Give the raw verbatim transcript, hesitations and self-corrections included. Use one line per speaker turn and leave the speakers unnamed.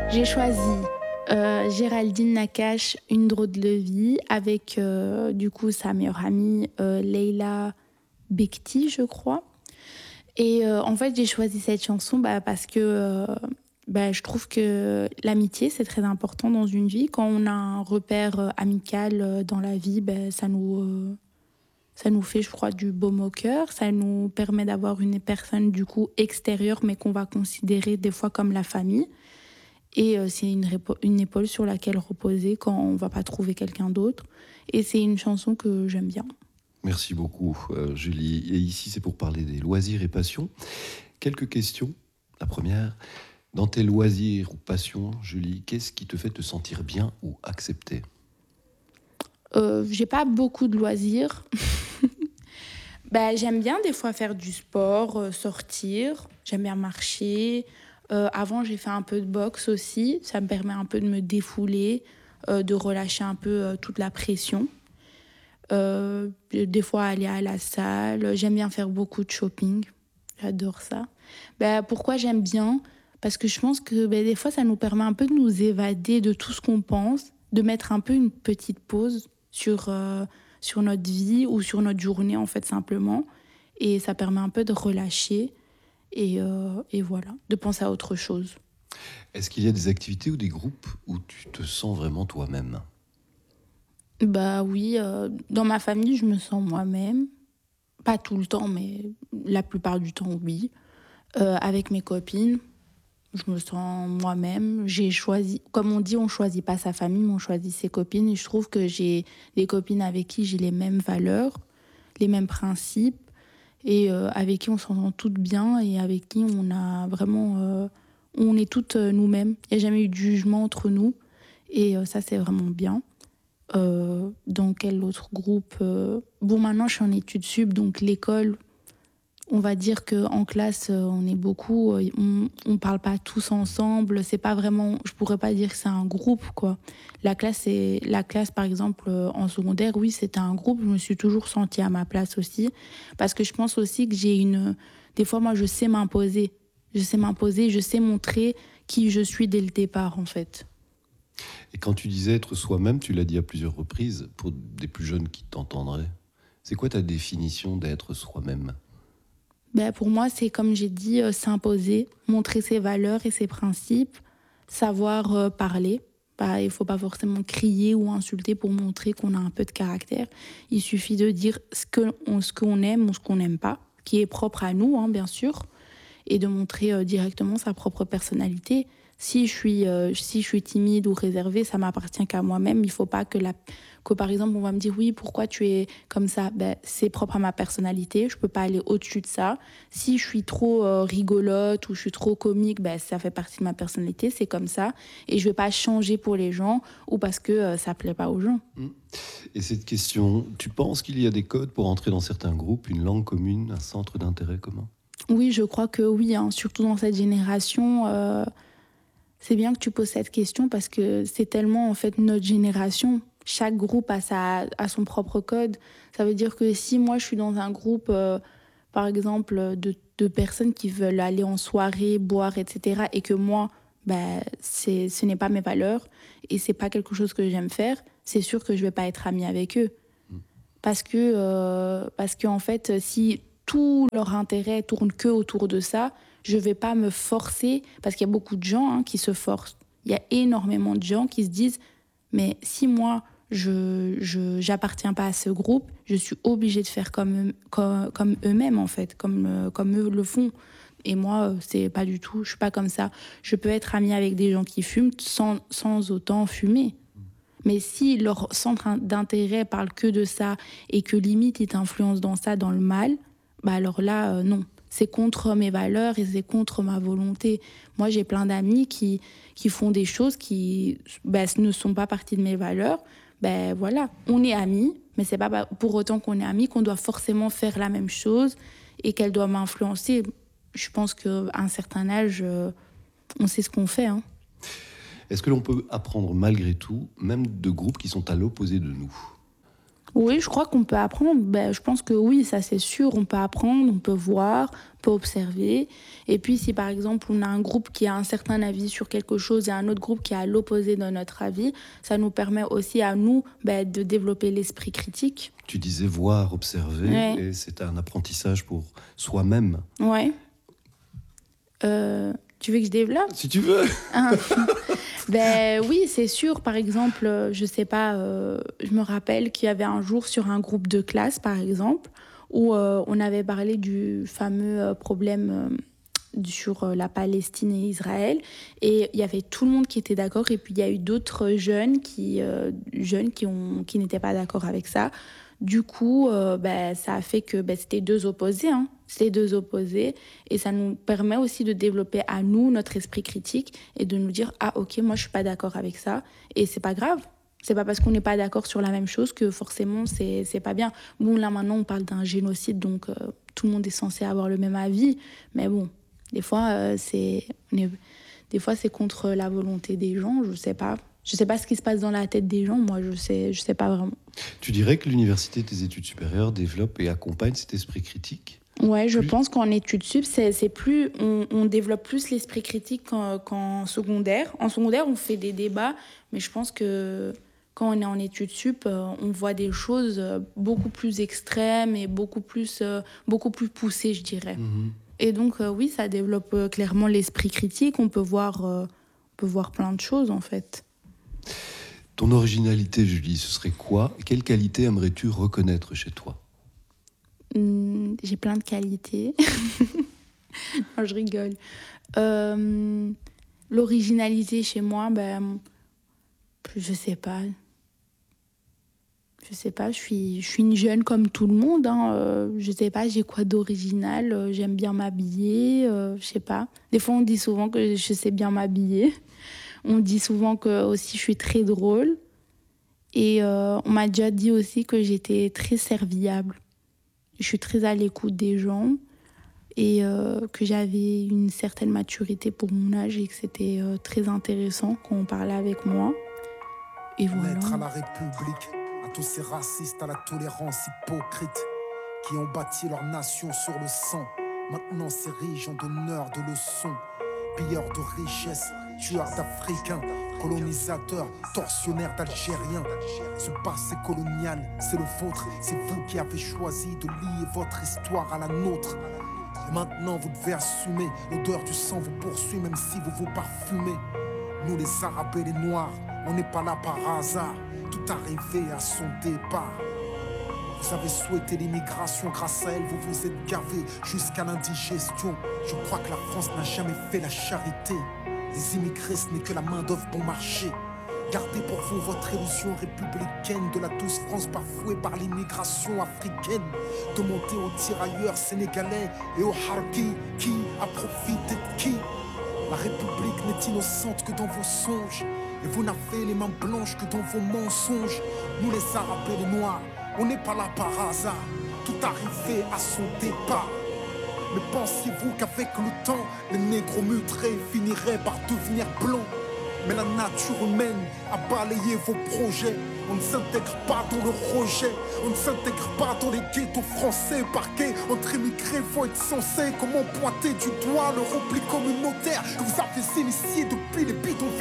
J'ai choisi euh, Géraldine Nakache, Une drôle de vie, avec euh, du coup sa meilleure amie euh, Leila Bekti, je crois. Et euh, en fait, j'ai choisi cette chanson bah, parce que euh, bah, je trouve que l'amitié, c'est très important dans une vie. Quand on a un repère euh, amical euh, dans la vie, bah, ça nous, euh, ça nous fait, je crois, du baume au cœur. Ça nous permet d'avoir une personne du coup extérieure, mais qu'on va considérer des fois comme la famille. Et euh, c'est une, répo- une épaule sur laquelle reposer quand on va pas trouver quelqu'un d'autre. Et c'est une chanson que j'aime bien.
Merci beaucoup, euh, Julie. Et ici, c'est pour parler des loisirs et passions. Quelques questions. La première, dans tes loisirs ou passions, Julie, qu'est-ce qui te fait te sentir bien ou accepté ?
Euh, j'ai pas beaucoup de loisirs. Bah, j'aime bien des fois faire du sport, euh, sortir. J'aime bien marcher. Euh, avant, j'ai fait un peu de boxe aussi. Ça me permet un peu de me défouler, euh, de relâcher un peu euh, toute la pression. Euh, des fois, aller à la salle. J'aime bien faire beaucoup de shopping. J'adore ça. Bah, pourquoi j'aime bien? Parce que je pense que bah, des fois, ça nous permet un peu de nous évader de tout ce qu'on pense, de mettre un peu une petite pause sur, euh, sur notre vie ou sur notre journée, en fait, simplement. Et ça permet un peu de relâcher et, euh, et voilà, de penser à autre chose.
Est-ce qu'il y a des activités ou des groupes où tu te sens vraiment toi-même ?
Bah oui, euh, dans ma famille, je me sens moi-même. Pas tout le temps, mais la plupart du temps, oui. Euh, avec mes copines, je me sens moi-même. J'ai choisi, comme on dit, on choisit pas sa famille, mais on choisit ses copines. Et je trouve que j'ai des copines avec qui j'ai les mêmes valeurs, les mêmes principes, et euh, avec qui on s'entend toutes bien, et avec qui on a vraiment, euh, on est toutes euh, nous-mêmes. Il n'y a jamais eu de jugement entre nous, et euh, ça c'est vraiment bien. Euh, dans quel autre groupe euh, Bon, maintenant je suis en études sup, donc l'école, on va dire qu'en classe, euh, on est beaucoup, euh, on, on parle pas tous ensemble. C'est pas vraiment, je pourrais pas dire que c'est un groupe, quoi. La classe, c'est, la classe, par exemple, euh, en secondaire, oui, c'était un groupe. Je me suis toujours sentie à ma place aussi. Parce que je pense aussi que j'ai une, des fois, moi, je sais m'imposer. Je sais m'imposer, je sais montrer qui je suis dès le départ, en fait.
Et quand tu disais être soi-même, tu l'as dit à plusieurs reprises, pour des plus jeunes qui t'entendraient. C'est quoi ta définition d'être soi-même ?
Ben, pour moi, c'est comme j'ai dit, euh, s'imposer, montrer ses valeurs et ses principes, savoir euh, parler. Bah, il ne faut pas forcément crier ou insulter pour montrer qu'on a un peu de caractère. Il suffit de dire ce qu'on ce qu'on aime ou ce qu'on n'aime pas, qui est propre à nous, hein, bien sûr, et de montrer euh, directement sa propre personnalité. Si je suis, euh, si je suis timide ou réservée, ça m'appartient qu'à moi-même. Il faut pas que, la, que, par exemple, on va me dire oui, pourquoi tu es comme ça? Ben, c'est propre à ma personnalité. Je peux pas aller au-dessus de ça. Si je suis trop euh, rigolote ou je suis trop comique, ben, ça fait partie de ma personnalité. C'est comme ça. Et je vais pas changer pour les gens ou parce que euh, ça plaît pas aux gens.
Et cette question, tu penses qu'il y a des codes pour entrer dans certains groupes, une langue commune, un centre d'intérêt commun ?
Oui, je crois que oui, hein, surtout dans cette génération. Euh, C'est bien que tu poses cette question parce que c'est tellement en fait notre génération. Chaque groupe a, sa, a son propre code. Ça veut dire que si moi je suis dans un groupe, euh, par exemple, de, de personnes qui veulent aller en soirée, boire, et cetera, et que moi, bah, c'est, ce n'est pas mes valeurs et c'est pas quelque chose que j'aime faire, c'est sûr que je vais pas être amie avec eux. Parce que, euh, parce qu'en fait, si tout leur intérêt tourne que autour de ça, je vais pas me forcer, parce qu'il y a beaucoup de gens hein, qui se forcent. Il y a énormément de gens qui se disent, mais si moi, je, je j'appartiens pas à ce groupe, je suis obligée de faire comme, eux- comme, comme eux-mêmes, en fait, comme, euh, comme eux le font. Et moi, euh, c'est pas du tout, je suis pas comme ça. Je peux être amie avec des gens qui fument sans, sans autant fumer. Mais si leur centre d'intérêt parle que de ça et que limite ils t'influencent dans ça, dans le mal, bah alors là, euh, non. C'est contre mes valeurs et c'est contre ma volonté. Moi, j'ai plein d'amis qui, qui font des choses qui bah, ne sont pas partie de mes valeurs. Ben voilà, on est amis, mais c'est pas pour autant qu'on est amis qu'on doit forcément faire la même chose et qu'elle doit m'influencer. Je pense qu'à un certain âge, euh, on sait ce qu'on fait, hein.
Est-ce que l'on peut apprendre malgré tout, même de groupes qui sont à l'opposé de nous ?
Oui, je crois qu'on peut apprendre. Ben, je pense que oui, ça c'est sûr, on peut apprendre, on peut voir, on peut observer. Et puis si par exemple on a un groupe qui a un certain avis sur quelque chose et un autre groupe qui est à l'opposé de notre avis, ça nous permet aussi à nous ben, de développer l'esprit critique.
Tu disais voir, observer,
Ouais,
et c'est un apprentissage pour soi-même.
ouais. Euh, tu veux que je développe?
Si tu veux.
Ah. Ben oui, c'est sûr. Par exemple, euh, je sais pas, euh, je me rappelle qu'il y avait un jour sur un groupe de classe, par exemple, où euh, on avait parlé du fameux euh, problème euh, du- sur euh, la Palestine et Israël. Et il y avait tout le monde qui était d'accord. Et puis il y a eu d'autres jeunes qui, euh, jeunes qui, ont, qui n'étaient pas d'accord avec ça. Du coup, euh, ben, ça a fait que ben, c'était deux opposés, hein. C'était deux opposés. Et ça nous permet aussi de développer à nous notre esprit critique et de nous dire, ah ok, moi je suis pas d'accord avec ça. Et c'est pas grave. C'est pas parce qu'on n'est pas d'accord sur la même chose que forcément c'est c'est pas bien. Bon, là maintenant on parle d'un génocide, donc euh, tout le monde est censé avoir le même avis. Mais bon, des fois euh, c'est on est- des fois c'est contre la volonté des gens. Je sais pas. Je sais pas ce qui se passe dans la tête des gens. Moi, je sais, je sais pas vraiment.
Tu dirais que l'université des études supérieures développe et accompagne cet esprit critique?
Ouais, je
Plus.
pense qu'en études sup, c'est c'est plus, on, on développe plus l'esprit critique qu'en qu'en secondaire. En secondaire, on fait des débats, mais je pense que quand on est en études sup, euh, on voit des choses euh, beaucoup plus extrêmes et beaucoup plus, euh, beaucoup plus poussées, je dirais.
Mhm.
Et donc, euh, oui, ça développe euh, clairement l'esprit critique. On peut voir, euh, on peut voir plein de choses, en fait.
Ton originalité, Julie, ce serait quoi? Quelle qualité aimerais-tu reconnaître chez toi?
Hum, j'ai plein de qualités. Non, je rigole. Euh, L'originalité chez moi, ben, je sais pas. Je sais pas, je suis, je suis une jeune comme tout le monde. Hein. Euh, je sais pas, j'ai quoi d'original. Euh, J'aime bien m'habiller. Euh, je sais pas. Des fois, on dit souvent que je sais bien m'habiller. On dit souvent que aussi je suis très drôle. Et euh, on m'a déjà dit aussi que j'étais très serviable. Je suis très à l'écoute des gens. Et euh, que j'avais une certaine maturité pour mon âge et que c'était euh, très intéressant quand on parlait avec moi. Et voilà.
Maître à la République, à tous ces racistes, à la tolérance hypocrite, qui ont bâti leur nation sur le sang, maintenant s'érigent en donneurs de leçons, pilleurs de richesses, tueurs d'Africains, colonisateurs, tortionnaires d'Algériens. Ce passé colonial, c'est le vôtre, c'est vous qui avez choisi de lier votre histoire à la nôtre. Et maintenant vous devez assumer, l'odeur du sang vous poursuit même si vous vous parfumez. Nous les Arabes et les Noirs, on n'est pas là par hasard, tout arrivé à son départ. Vous avez souhaité l'immigration, grâce à elle vous vous êtes gavé jusqu'à l'indigestion. Je crois que la France n'a jamais fait la charité. Les immigrés ce n'est que la main d'œuvre bon marché. Gardez pour vous votre illusion républicaine de la douce France bafouée par l'immigration africaine. Demandez aux tirailleurs sénégalais et aux harkis qui a profité de qui. La République n'est innocente que dans vos songes. Et vous n'avez les mains blanches que dans vos mensonges. Nous les Arabes et les Noirs, on n'est pas là par hasard. Tout arrivé à son départ. Mais pensiez-vous qu'avec le temps, les négros mutrés finiraient par devenir blancs? Mais la nature humaine a balayé vos projets. On ne s'intègre pas dans le rejet. On ne s'intègre pas dans les ghettos français. Parqués entre immigrés, faut être censé. Comment pointer du doigt le repli communautaire que vous avez initié depuis les bidons.